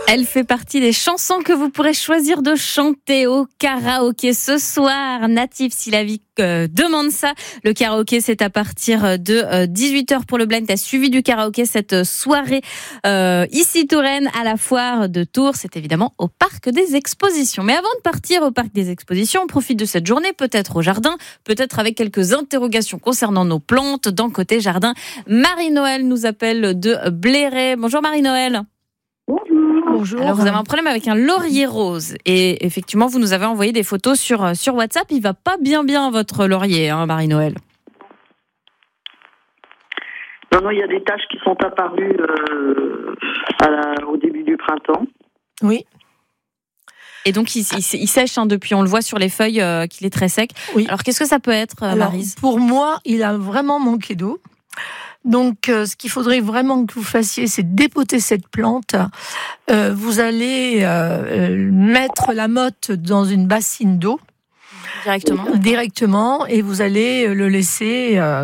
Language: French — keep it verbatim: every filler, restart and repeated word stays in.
Elle fait partie des chansons que vous pourrez choisir de chanter au karaoké ce soir. Natif, si la vie euh, demande ça. Le karaoké, c'est à partir de euh, dix-huit heures pour le blind. T'as suivi du karaoké cette soirée euh, ici Touraine à la foire de Tours. C'est évidemment au parc des expositions. Mais avant de partir au parc des expositions, on profite de cette journée, peut-être au jardin, peut-être avec quelques interrogations concernant nos plantes dans Côté Jardin. Marie-Noël nous appelle de Bléré. Bonjour Marie-Noël. Bonjour. Alors, vous avez un problème avec un laurier rose. Et effectivement, vous nous avez envoyé des photos sur, sur WhatsApp. Il va pas bien bien, votre laurier, hein, Marie-Noël. Non, non, il y a des taches qui sont apparues euh, à la, au début du printemps. Oui. Et donc, il, il, il sèche hein, depuis, on le voit sur les feuilles euh, qu'il est très sec. Oui. Alors, qu'est-ce que ça peut être, euh, Alors, Maryse ? pour moi, il a vraiment manqué d'eau. Donc, euh, ce qu'il faudrait vraiment que vous fassiez, c'est dépoter cette plante. Euh, vous allez euh, mettre la motte dans une bassine d'eau. Directement. Directement, et vous allez le laisser... Euh,